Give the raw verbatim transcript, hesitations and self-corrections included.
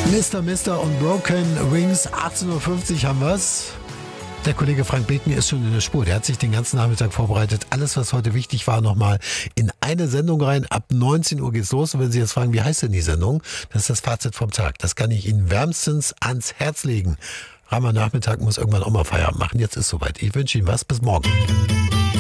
Mister Mister und Broken Wings, achtzehn Uhr fünfzig haben wir's. Der Kollege Frank Beten ist schon in der Spur. Der hat sich den ganzen Nachmittag vorbereitet. Alles, was heute wichtig war, nochmal in eine Sendung rein. Ab neunzehn Uhr geht's los. Und wenn Sie jetzt fragen, wie heißt denn die Sendung? Das ist das Fazit vom Tag. Das kann ich Ihnen wärmstens ans Herz legen. Ramer Nachmittag muss irgendwann auch mal Feierabend machen. Jetzt ist soweit. Ich wünsche Ihnen was. Bis morgen.